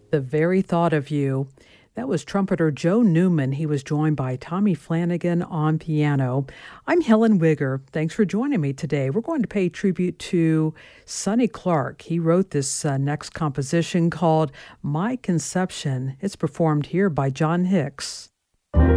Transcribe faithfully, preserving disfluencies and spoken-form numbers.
The very thought of you. That was trumpeter Joe Newman. He was joined by Tommy Flanagan on piano. I'm Helen Wigger. Thanks for joining me today. We're going to pay tribute to Sonny Clark. He wrote this uh, next composition called My Conception. It's performed here by John Hicks.